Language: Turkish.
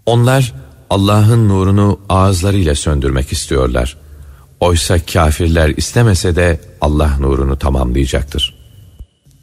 Onlar Allah'ın nurunu ağızlarıyla söndürmek istiyorlar. Oysa kâfirler istemese de Allah nurunu tamamlayacaktır.